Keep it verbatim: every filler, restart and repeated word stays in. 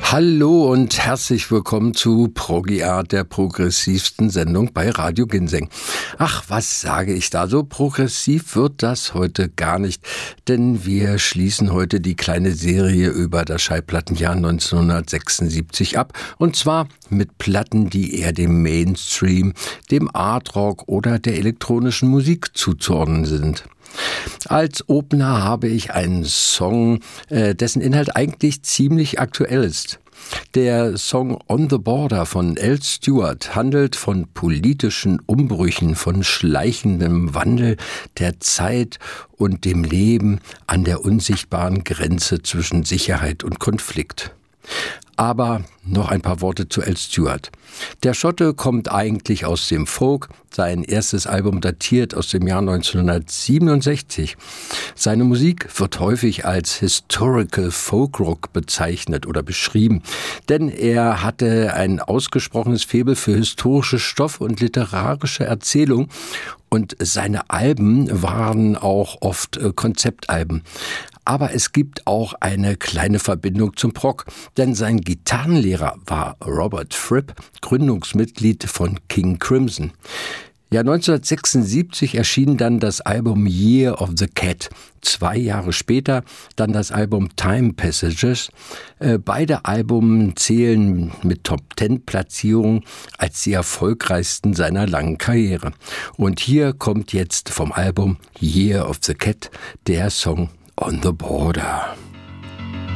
Hallo und herzlich willkommen zu Proggy Art, der progressivsten Sendung bei Radio Ginseng. Ach, was sage ich da? So progressiv wird das heute gar nicht, denn wir schließen heute die kleine Serie über das Schallplattenjahr neunzehnhundertsechsundsiebzig ab, und zwar mit Platten, die eher dem Mainstream, dem Artrock oder der elektronischen Musik zuzuordnen sind. Als Opener habe ich einen Song, äh, dessen Inhalt eigentlich ziemlich aktuell ist. Der Song On the Border von Al Stewart handelt von politischen Umbrüchen, von schleichendem Wandel der Zeit und dem Leben an der unsichtbaren Grenze zwischen Sicherheit und Konflikt. Aber noch ein paar Worte zu Al Stewart. Der Schotte kommt eigentlich aus dem Folk. Sein erstes Album datiert aus dem Jahr neunzehnhundertsiebenundsechzig. Seine Musik wird häufig als Historical Folk Rock bezeichnet oder beschrieben, denn er hatte ein ausgesprochenes Faible für historische Stoff und literarische Erzählung, und seine Alben waren auch oft Konzeptalben. Aber es gibt auch eine kleine Verbindung zum Prog, denn sein Gitarrenlehrer war Robert Fripp, Gründungsmitglied von King Crimson. Ja, neunzehnhundertsechsundsiebzig erschien dann das Album Year of the Cat. Zwei Jahre später dann das Album Time Passages. Äh, beide Alben zählen mit Top-Ten-Platzierungen als die erfolgreichsten seiner langen Karriere. Und hier kommt jetzt vom Album Year of the Cat der Song On the Border.